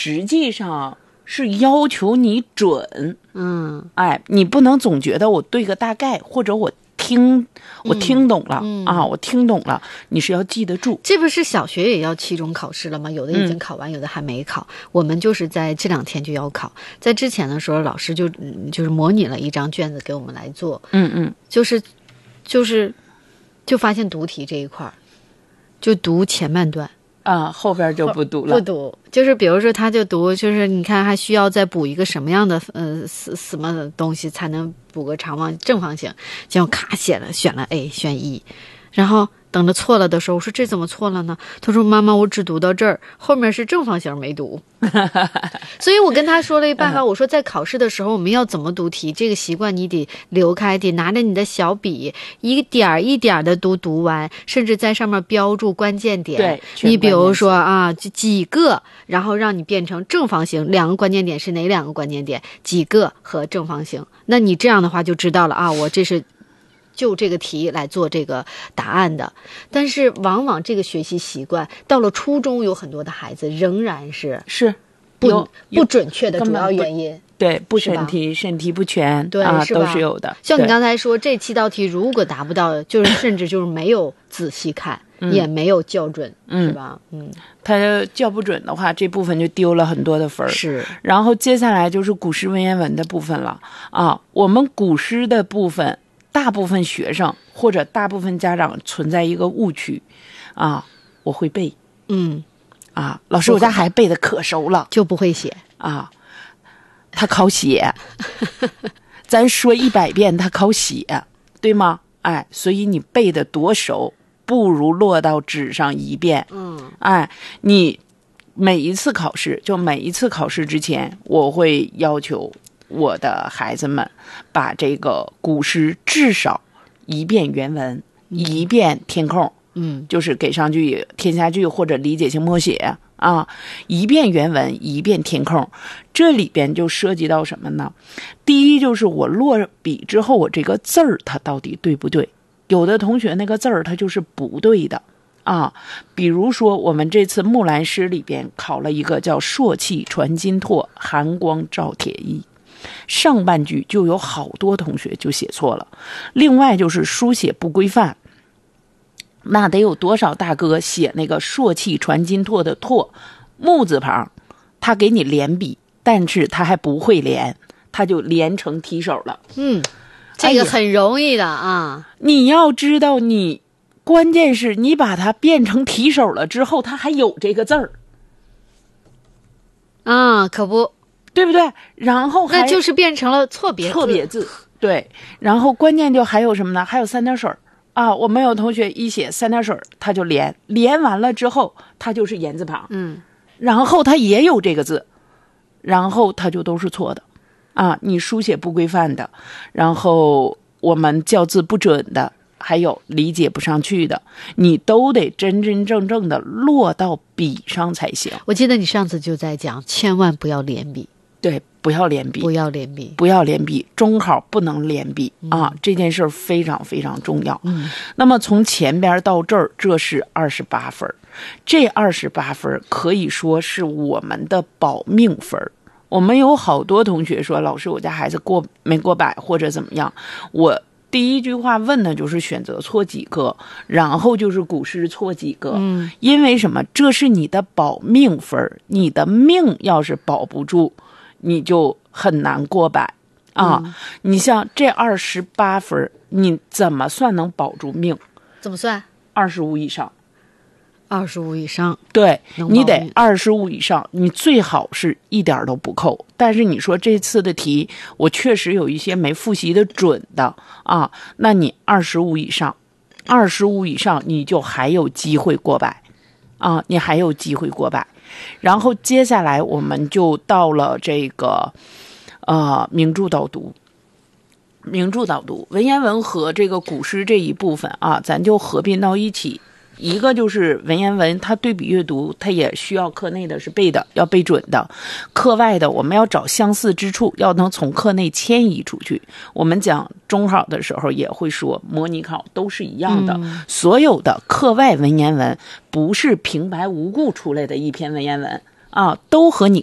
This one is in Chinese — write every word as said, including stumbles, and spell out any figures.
实际上是要求你准。 嗯， 哎，你不能总觉得我对个大概，或者我听我听懂了、嗯、啊，我听懂了，你是要记得住。 这不是小学也要期中考试了吗？有的已经考完、嗯、有的还没考。我们就是在这两天就要考，在之前的时候老师就就是模拟了一张卷子给我们来做。 嗯嗯， 就是就是就发现读题这一块就读前半段啊，后边就不读了。 不读，就是比如说他就读，就是你看还需要再补一个什么样的呃什么东西才能补个长方正方形，结果咔写了选了 A 选 E， 然后等着错了的时候，我说这怎么错了呢？他说妈妈，我只读到这儿，后面是正方形没读。所以我跟他说了一办法，我说在考试的时候我们要怎么读题，这个习惯你得留开，得拿着你的小笔一点一点的读读完，甚至在上面标注关键点。 对， 你比如说啊几个，然后让你变成正方形，两个关键点是哪两个关键点？几个和正方形。那你这样的话就知道了啊，我这是就这个题来做这个答案的。但是往往这个学习习惯到了初中，有很多的孩子仍然是是不不准确的主要原因。 对，不审题，审题不全， 对啊， 是吧都是有的。 像你刚才说，这七道题如果达不到，就是甚至就是没有仔细看，嗯、也没有校准， 嗯、 是吧？嗯， 他校不准的话，这部分就丢了很多的分。 是。 然后接下来就是古诗文言文的部分了啊。我们古诗的部分，大部分学生或者大部分家长存在一个误区啊，我会背， 嗯， 啊，老师我家孩子背的可熟了， 就不会写啊。他考写，咱说一百遍他考写，对吗？哎，所以你背的多熟，不如落到纸上一遍。 嗯， 哎，你每一次考试，就每一次考试之前，我会要求我的孩子们把这个古诗至少一遍原文，嗯、一遍填空， 嗯， 就是给上句、填下句或者理解性默写。啊，一遍原文，一遍填空，这里边就涉及到什么呢？第一就是我落笔之后，我这个字儿它到底对不对？有的同学那个字儿它就是不对的啊。比如说我们这次木兰诗里边考了一个叫朔气传金柝，寒光照铁衣，上半句就有好多同学就写错了。另外就是书写不规范。那得有多少大哥写那个朔气传金柝的柝木字旁，他给你连笔，但是他还不会连，他就连成提手了。 嗯，这个很容易的啊。 哎、你要知道你，关键是你把它变成提手了之后，它还有这个字儿啊，可不对不对？然后还那就是变成了错别字错别字，对。然后关键就还有什么呢？还有三点水啊，我们有同学一写三点水，他就连连完了之后，他就是言字旁， 嗯， 然后他也有这个字，然后他就都是错的，啊，你书写不规范的，然后我们校字不准的，还有理解不上去的，你都得真真正正的落到笔上才行。 我记得你上次就在讲，千万不要连笔。 对，不要连笔， 不要连笔， 不要连笔，中考不能连笔、嗯、啊！这件事非常非常重要。 嗯， 那么从前边到这儿，这是二十八分，这二十八分可以说是我们的保命分。我们有好多同学说，老师，我家孩子过没过百或者怎么样？我第一句话问的就是选择错几个，然后就是古诗错几个。 嗯， 因为什么？这是你的保命分，你的命要是保不住，你就很难过百啊、嗯！你像这二十八分，你怎么算能保住命？ 怎么算？ 二十五以上。 二十五以上， 对，你得二十五以上，你最好是一点都不扣。但是你说这次的题，我确实有一些没复习的准的啊，那你二十五以上，二十五以上你就还有机会过百啊，你还有机会过百。然后接下来我们就到了这个呃名著导读。名著导读，文言文和这个古诗这一部分啊，咱就合并到一起。一个就是文言文，它对比阅读，它也需要课内的是背的，要背准的；课外的我们要找相似之处，要能从课内迁移出去。我们讲中考的时候也会说，模拟考都是一样的。嗯、所有的课外文言文不是平白无故出来的一篇文言文啊，都和你